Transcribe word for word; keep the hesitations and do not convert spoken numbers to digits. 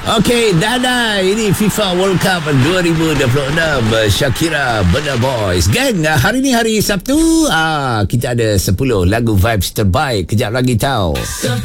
Okey, Dana, ini FIFA World Cup dua ribu dua puluh enam. Shakira, Burna Boys. Gang, hari ni hari Sabtu, ah, kita ada sepuluh lagu vibes terbaik. Kejap lagi tahu.